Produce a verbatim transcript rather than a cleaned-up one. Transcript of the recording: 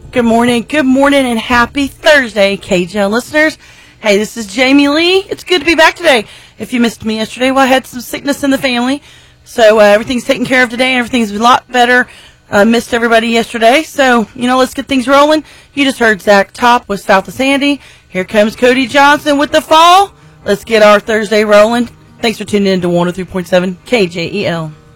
Good morning, good morning, and happy Thursday, K J L listeners. Hey, this is Jamie Lee. It's good to be back today. If you missed me yesterday, well, I had some sickness in the family, so uh, everything's taken care of today, and everything's a lot better. I uh, missed everybody yesterday, so, you know, let's get things rolling. You just heard Zach Top with South of Sandy. Here comes Cody Johnson with The Fall. Let's get our Thursday rolling. Thanks for tuning in to one oh three point seven K J E L.